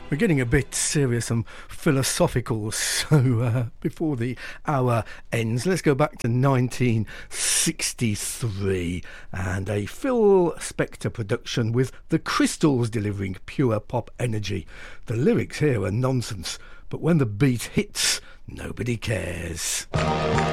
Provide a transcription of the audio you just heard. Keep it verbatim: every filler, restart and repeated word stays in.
We're getting a bit serious and philosophical, so uh, before the hour ends, let's go back to nineteen sixty-three and a Phil Spector production with the Crystals delivering pure pop energy. The lyrics here are nonsense, but when the beat hits, nobody cares.